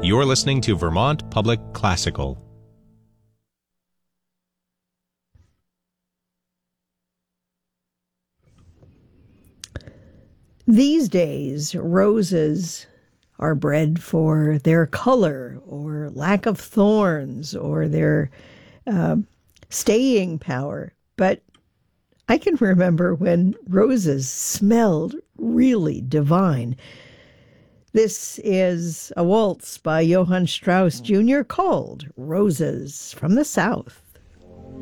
You're listening to Vermont Public Classical. These days, roses are bred for their color or lack of thorns or their staying power. But I can remember when roses smelled really divine. This is a waltz by Johann Strauss Jr. called Roses from the South.